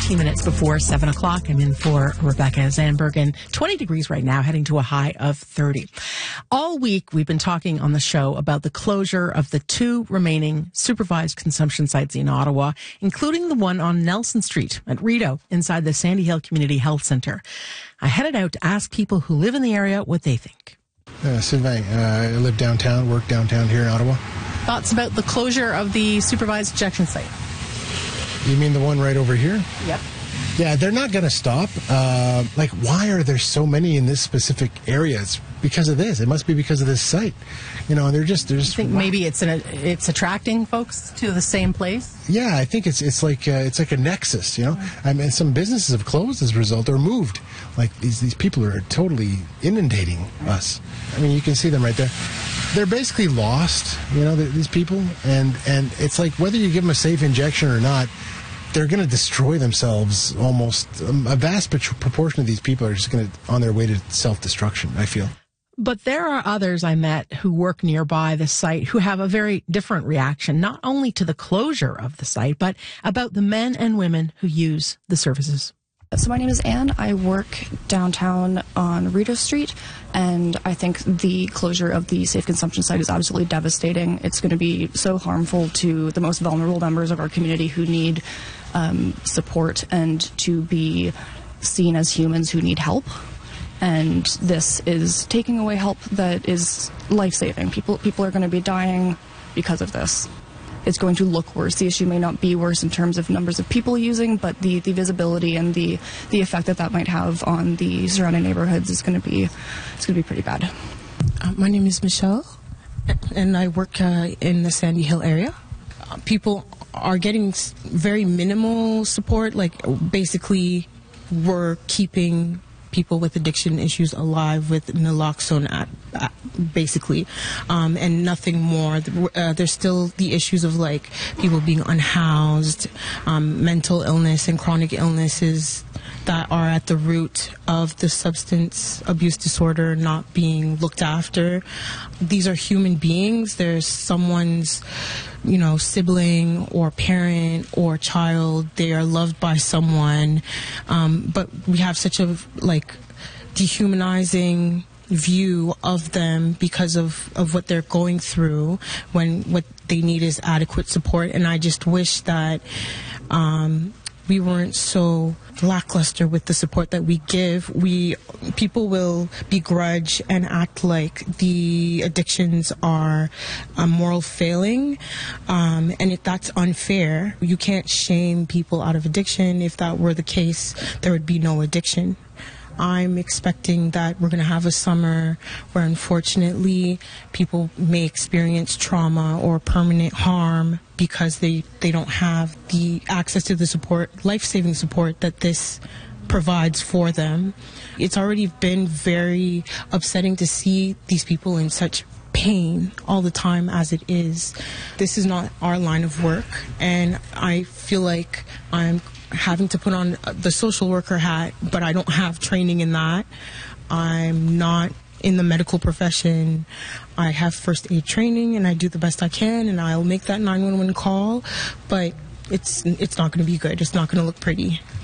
18 minutes before 7 o'clock. I'm in for Rebecca Zandberg, and 20 degrees right now, heading to a high of 30. All week, we've been talking on the show about the closure of the 2 remaining supervised consumption sites in Ottawa, including the one on Nelson Street at Rideau inside the Sandy Hill Community Health Centre. I headed out to ask people who live in the area what they think. Sylvain, I live downtown, work downtown here in Ottawa. Thoughts about the closure of the supervised injection site? You mean the one right over here? Yep. Yeah, they're not going to stop. Why are there so many in this specific area? It's because of this. It must be because of this site. You know, they're just. I think maybe it's attracting folks to the same place. Yeah, I think it's like a nexus. You know, I mean, some businesses have closed as a result or moved. Like these people are totally inundating us. I mean, you can see them right there. They're basically lost. You know, these people, and it's like whether you give them a safe injection or not, they're going to destroy themselves almost. A vast proportion of these people are just going to on their way to self-destruction, I feel. But there are others I met who work nearby the site who have a very different reaction, not only to the closure of the site, but about the men and women who use the services. So my name is Anne. I work downtown on Rideau Street, and I think the closure of the safe consumption site is absolutely devastating. It's going to be so harmful to the most vulnerable members of our community who need support and to be seen as humans who need help. And this is taking away help that is life-saving. People are going to be dying because of this. It's going to look worse. The issue may not be worse in terms of numbers of people using, but the visibility and the effect that might have on the surrounding neighborhoods is going to be pretty bad. My name is Michelle, and I work in the Sandy Hill area. People are getting very minimal support. Like basically, we're keeping people with addiction issues alive with naloxone, basically, and nothing more. There's still the issues of like people being unhoused, mental illness and chronic illnesses that are at the root of the substance abuse disorder not being looked after. These are human beings. There's someone's, sibling or parent or child. They are loved by someone, but we have such a dehumanizing view of them because of what they're going through when what they need is adequate support. And I just wish that we weren't so lackluster with the support that we give. People will begrudge and act like the addictions are a moral failing, and that's unfair. You can't shame people out of addiction. If that were the case, there would be no addiction. I'm expecting that we're going to have a summer where, unfortunately, people may experience trauma or permanent harm because they don't have the access to the support, life-saving support that this provides for them. It's already been very upsetting to see these people in such pain all the time as it is. This is not our line of work, and I feel like I'm having to put on the social worker hat, but I don't have training in that. I'm not in the medical profession. I have first aid training, and I do the best I can, and I'll make that 911 call, but it's not going to be good. It's not going to look pretty.